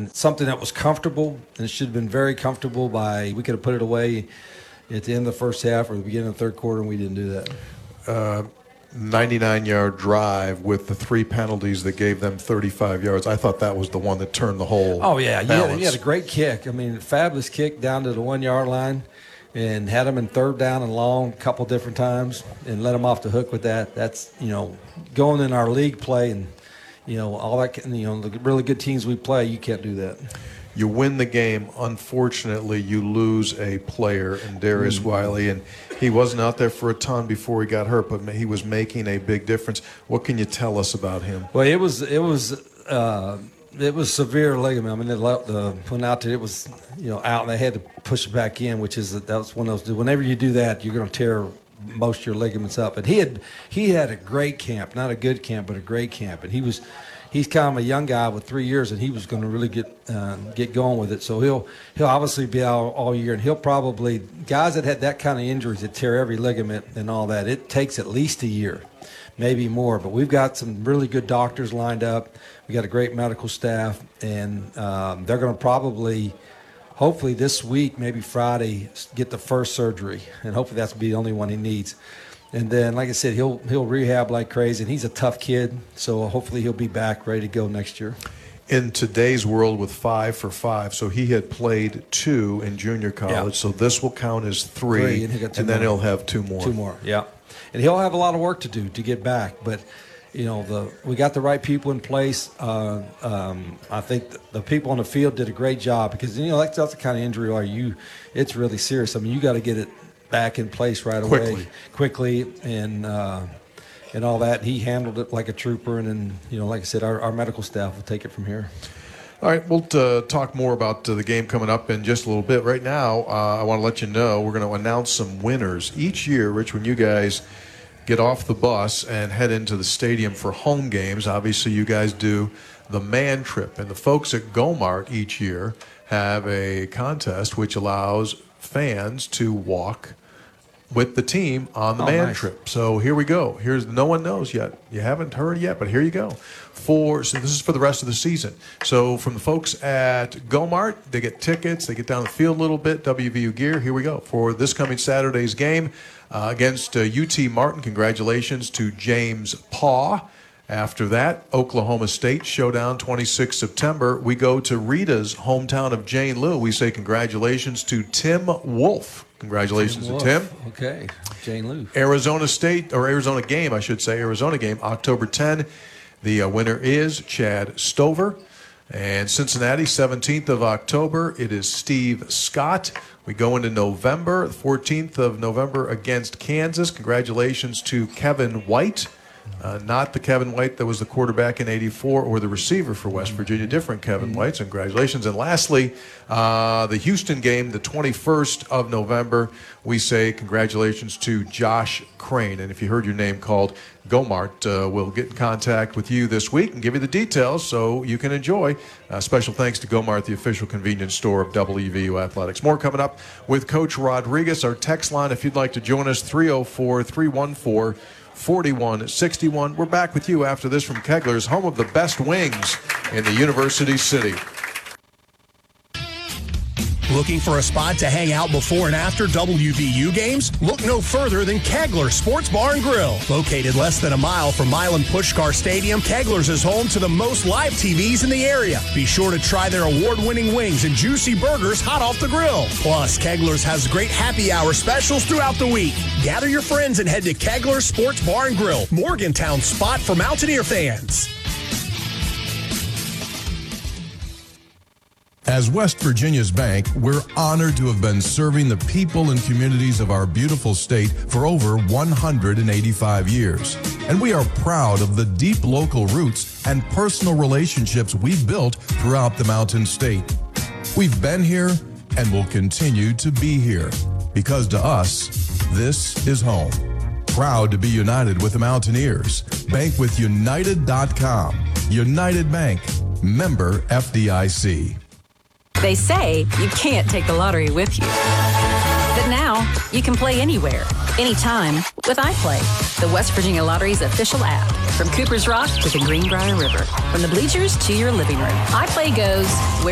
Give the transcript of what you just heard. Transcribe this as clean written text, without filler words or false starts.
something that was comfortable, and it should have been very comfortable we could have put it away at the end of the first half or the beginning of the third quarter, and we didn't do that. 99-yard drive with the 3 penalties that gave them 35 yards. I thought that was the one that turned the whole balance. You had a great kick. I mean, fabulous kick down to the 1-yard line and had them in third down and long a couple different times and let them off the hook with that. That's, going in our league play and, all that, the really good teams we play, you can't do that. You win the game. Unfortunately, you lose a player in Darius Wiley, and he wasn't out there for a ton before he got hurt, but he was making a big difference. What can you tell us about him? Well, it was severe ligament. I mean, the went out there, it was out, and they had to push it back in, that was one of those. Whenever you do that, you're going to tear most of your ligaments up. And he had a great camp, not a good camp, but a great camp, and he's kind of a young guy with 3 years, and he was going to really get going with it. So he'll obviously be out all year, and he'll probably guys that had that kind of injuries that tear every ligament and all that. It takes at least a year, maybe more. But we've got some really good doctors lined up. We got a great medical staff, and they're going to hopefully this week, maybe Friday, get the first surgery, and hopefully that's be the only one he needs. And then, like I said, he'll rehab like crazy, and he's a tough kid, so hopefully he'll be back ready to go next year. In today's world with 5 for 5, so he had played 2 in junior college, so this will count as 3 and then he'll have 2 more. 2 more, yeah. And he'll have a lot of work to do to get back, but we got the right people in place. I think the people on the field did a great job because that's the kind of injury it's really serious. I mean, you got to get it back in place right away, quickly, and all that. He handled it like a trooper, and then like I said, our medical staff will take it from here. All right, we'll talk more about the game coming up in just a little bit. Right now, I want to let you know we're going to announce some winners each year. Rich, when you guys get off the bus and head into the stadium for home games, obviously you guys do the man trip, and the folks at Gomart each year have a contest which allows fans to walk with the team on the man trip. So here we go. No one knows yet. You haven't heard yet, but here you go. So this is for the rest of the season. So from the folks at Gomart, they get tickets. They get down the field a little bit. WVU gear. Here we go. For this coming Saturday's game against UT Martin, congratulations to James Paw. After that, Oklahoma State showdown, 26 September. We go to Rita's hometown of Jane Lew. We say congratulations to Tim Wolf. Congratulations to Tim. Okay, Jane Lew. Arizona game, October 10. The winner is Chad Stover. And Cincinnati, 17th of October, it is Steve Scott. We go into November, 14th of November against Kansas. Congratulations to Kevin White. Not the Kevin White that was the quarterback in '84 or the receiver for West Virginia, different Kevin White. So congratulations. And lastly, the Houston game, the 21st of November, we say congratulations to Josh Crane. And if you heard your name called, Gomart will get in contact with you this week and give you the details so you can enjoy. Special thanks to Gomart, the official convenience store of WVU Athletics. More coming up with Coach Rodriguez. Our text line, if you'd like to join us, 304-314-4161. We're back with you after this from Kegler's, home of the best wings in the University City. Looking for a spot to hang out before and after WVU games? Look no further than Kegler Sports Bar and Grill. Located less than a mile from Milan Puskar Stadium, Kegler's is home to the most live TVs in the area. Be sure to try their award-winning wings and juicy burgers hot off the grill. Plus, Kegler's has great happy hour specials throughout the week. Gather your friends and head to Kegler Sports Bar and Grill, Morgantown's spot for Mountaineer fans. As West Virginia's bank, we're honored to have been serving the people and communities of our beautiful state for over 185 years. And we are proud of the deep local roots and personal relationships we've built throughout the Mountain State. We've been here and will continue to be here because to us, this is home. Proud to be united with the Mountaineers. Bank with United.com. United Bank. Member FDIC. They say you can't take the lottery with you. But now, you can play anywhere, anytime with iPlay, the West Virginia Lottery's official app. From Cooper's Rock to the Greenbrier River, from the bleachers to your living room, iPlay goes where